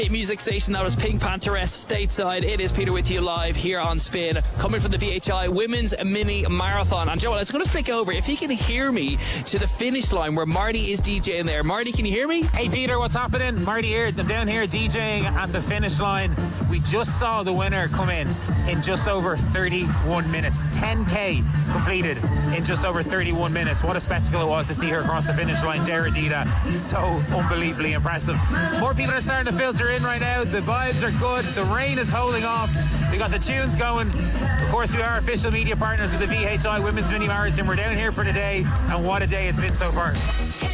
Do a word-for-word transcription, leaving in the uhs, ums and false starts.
Music station. That was Pink Pantheress stateside. It is Peter with you live here on Spin, coming from the V H I Women's Mini Marathon. And Joel, I was going to flick over if you can hear me to the finish line where Marty is DJing there. Marty, can you hear me? Hey Peter, what's happening? Marty here. I'm down here DJing at the finish line. We just saw the winner come in in just over thirty-one minutes. ten K completed in just over thirty-one minutes. What a spectacle it was to see her across the finish line. Deradita, so unbelievably impressive. More people are starting to filter in right now. The vibes are good. The rain is holding off. We got the tunes going. Of course, we are official media partners of the V H I Women's Mini Marathon. We're down here for today, and what a day it's been so far.